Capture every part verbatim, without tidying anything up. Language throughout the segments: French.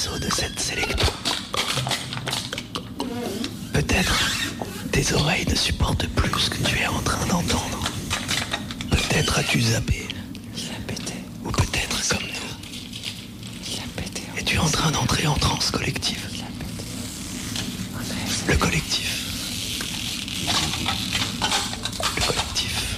berceau de cette sélection. Peut-être tes oreilles ne supportent plus ce que tu es en train d'entendre. Peut-être as-tu zappé. Ou peut-être comme nous. Es-tu en train d'entrer en transe collective? Le collectif. Le collectif.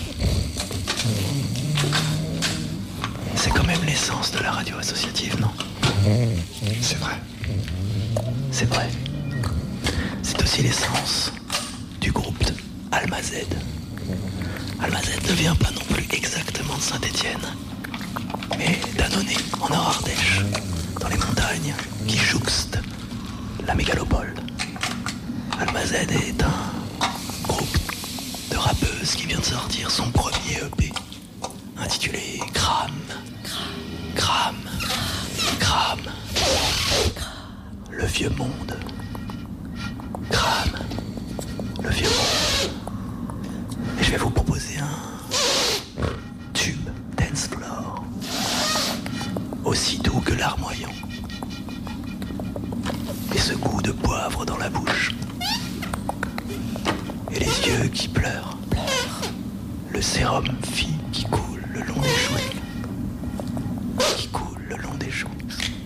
C'est quand même l'essence de la radio associative, non? C'est vrai. C'est vrai. C'est aussi l'essence du groupe Almazed. Almazed ne vient pas non plus exactement de Saint-Étienne, mais d'Annonay, en Nord-Ardèche, dans les montagnes qui jouxtent la mégalopole. Almazed est un groupe de rappeuses qui vient de sortir son premier E P, intitulé Crame. Crame. Crame. Le vieux monde. Crame. Le vieux monde. Et je vais vous proposer un tube dance floor, aussi doux que larmoyant, et ce goût de poivre dans la bouche, et les yeux qui pleurent, le sérum fille qui coule le long des joues.